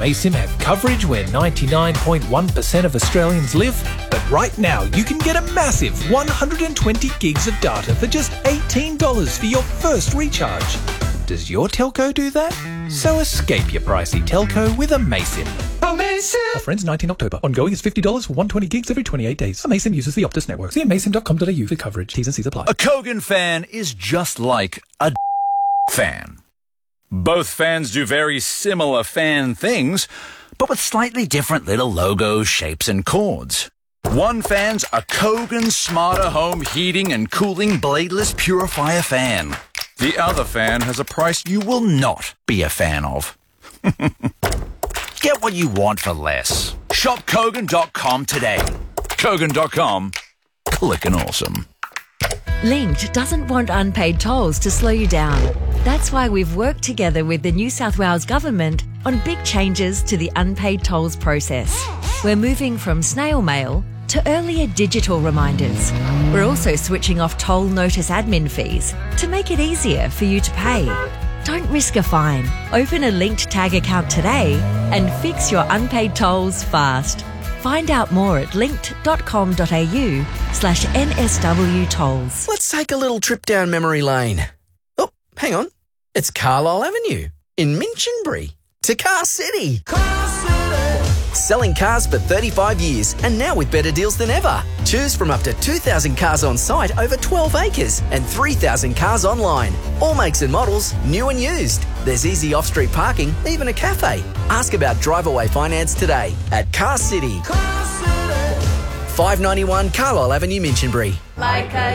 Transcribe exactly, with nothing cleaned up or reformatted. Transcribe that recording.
amaysim have coverage where ninety-nine point one percent of Australians live, but right now you can get a massive one hundred twenty gigs of data for just eighteen dollars for your first recharge. Does your telco do that? So escape your pricey telco with amaysim. Amaysim! Offer ends nineteenth October. Ongoing is fifty dollars for one hundred twenty gigs every twenty-eight days. Amaysim uses the Optus network. See amaysim dot com dot a u for coverage. T's and C's apply. A Kogan fan is just like a fan. Both fans do very similar fan things, but with slightly different little logos, shapes, and chords. One fan's a Kogan Smarter Home Heating and Cooling Bladeless Purifier fan. The other fan has a price you will not be a fan of. Get what you want for less. Shop Kogan dot com today. Kogan dot com. Clickin' awesome. Linked doesn't want unpaid tolls to slow you down. That's why we've worked together with the New South Wales Government on big changes to the unpaid tolls process. We're moving from snail mail to earlier digital reminders. We're also switching off toll notice admin fees to make it easier for you to pay. Don't risk a fine. Open a Linked Tag account today and fix your unpaid tolls fast. Find out more at linked dot com dot a u slash N S W tolls. Let's take a little trip down memory lane. Oh, hang on. It's Carlisle Avenue in Minchinbury to Car City. Car City. Selling cars for thirty-five years and now with better deals than ever. Choose from up to two thousand cars on site over twelve acres and three thousand cars online. All makes and models, new and used. There's easy off-street parking, even a cafe. Ask about drive-away finance today at Car City. Car City. five ninety-one Carlisle Avenue, Minchinbury. Like a